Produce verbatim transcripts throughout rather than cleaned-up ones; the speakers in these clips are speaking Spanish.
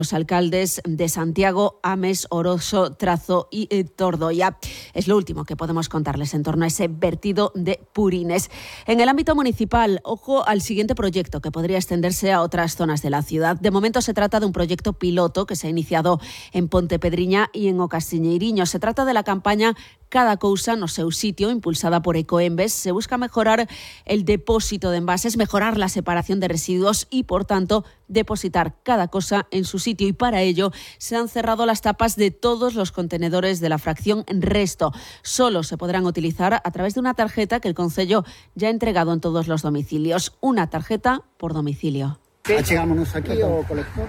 Los alcaldes de Santiago, Ames, Oroso, Trazo y eh, Tordoya. Es lo último que podemos contarles en torno a ese vertido de purines. En el ámbito municipal, ojo al siguiente proyecto que podría extenderse a otras zonas de la ciudad. De momento se trata de un proyecto piloto que se ha iniciado en Pontepedriña y en O Castiñeiriño. Se trata de la campaña Cada cousa no seu sitio, impulsada por Ecoembes. Se busca mejorar el depósito de envases, mejorar la separación de residuos y, por tanto, depositar cada cosa en su sitio. Y para ello se han cerrado las tapas de todos los contenedores de la fracción Resto. Solo se podrán utilizar a través de una tarjeta que el Concello ya ha entregado en todos los domicilios. Una tarjeta por domicilio. Achegámonos aquí ao colector.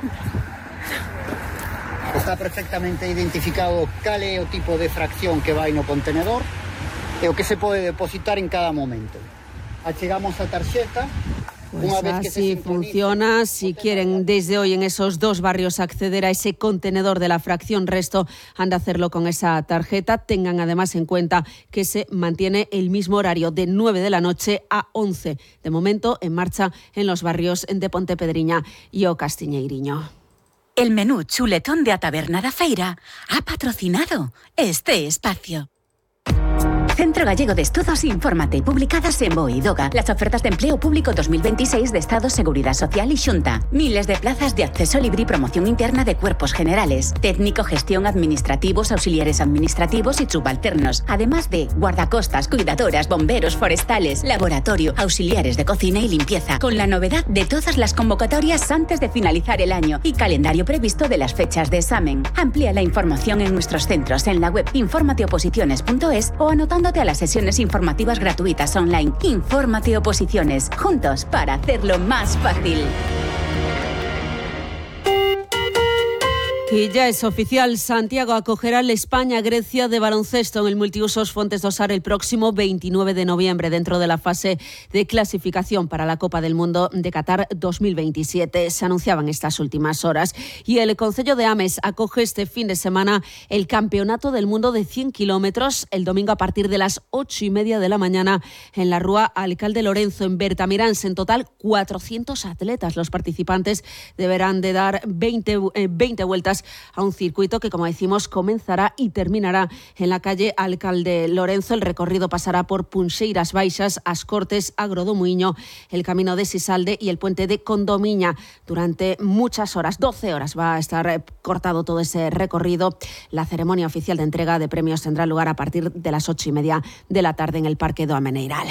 Está perfectamente identificado cal é o tipo de fracción que vai no contenedor e o que se pode depositar en cada momento. Achegamos a tarxeta. Pues así funciona. Si quieren desde hoy en esos dos barrios acceder a ese contenedor de la fracción Resto, han de hacerlo con esa tarjeta. Tengan además en cuenta que se mantiene el mismo horario de nueve de la noche a once. De momento en marcha en los barrios de Pontepedriña y O Castiñeiriño. El menú chuletón de A Taberna da Feira ha patrocinado este espacio. Centro Gallego de Estudos, infórmate. Publicadas en BOE y DOGA. Las ofertas de empleo público dos mil veintiséis de Estado, Seguridad Social y Xunta. Miles de plazas de acceso libre y promoción interna de cuerpos generales. Técnico, gestión, administrativos, auxiliares administrativos y subalternos. Además de guardacostas, cuidadoras, bomberos, forestales, laboratorio, auxiliares de cocina y limpieza. Con la novedad de todas las convocatorias antes de finalizar el año y calendario previsto de las fechas de examen. Amplía la información en nuestros centros en la web infórmateoposiciones punto es o anotando a las sesiones informativas gratuitas online. Infórmate Oposiciones, juntos para hacerlo más fácil. Y ya es oficial, Santiago acogerá el España-Grecia de baloncesto en el multiusos Fontes do Sar el próximo veintinueve de noviembre, dentro de la fase de clasificación para la Copa del Mundo de Qatar dos mil veintisiete. Se anunciaban estas últimas horas. Y el Concello de Ames acoge este fin de semana el Campeonato del Mundo de cien kilómetros, el domingo a partir de las ocho y media de la mañana en la Rúa Alcalde Lorenzo, en Bertamiráns. En total, cuatrocientos atletas. Los participantes deberán de dar veinte, eh, veinte vueltas a un circuito que, como decimos, comenzará y terminará en la calle Alcalde Lorenzo. El recorrido pasará por Punxeiras Baixas, As Cortes, Agro do Muiño, el Camino de Sisalde y el Puente de Condomiña. Durante muchas horas, doce horas, va a estar cortado todo ese recorrido. La ceremonia oficial de entrega de premios tendrá lugar a partir de las ocho y media de la tarde en el Parque do Ameneiral.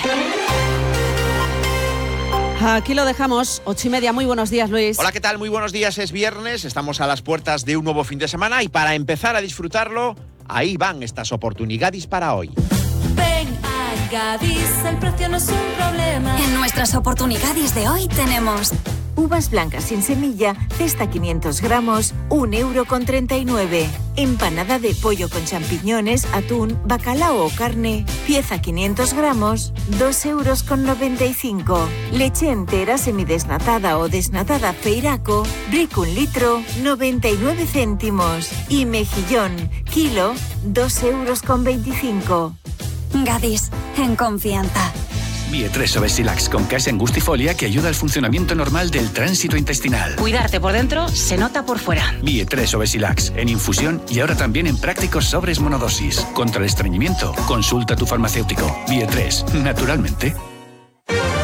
Aquí lo dejamos, ocho y media. Muy buenos días, Luis. Hola, ¿qué tal? Muy buenos días. Es viernes, estamos a las puertas de un nuevo fin de semana y para empezar a disfrutarlo, ahí van estas oportunidades para hoy. Ven a Gadis, el precio no es un problema. En nuestras oportunidades de hoy tenemos uvas blancas sin semilla, cesta quinientos gramos, un euro con treinta y nueve. Empanada de pollo con champiñones, atún, bacalao o carne, pieza quinientos gramos, dos euros con noventa y cinco. Leche entera semidesnatada o desnatada Feiraco, brick un litro, noventa y nueve céntimos. Y mejillón, kilo, dos euros con veinticinco. Gadis, en confianza. Bie tres Obesilax con gas angustifolia que ayuda al funcionamiento normal del tránsito intestinal. Cuidarte por dentro se nota por fuera. Bie tres Obesilax en infusión y ahora también en prácticos sobres monodosis. Contra el estreñimiento, consulta a tu farmacéutico. Bie tres, naturalmente.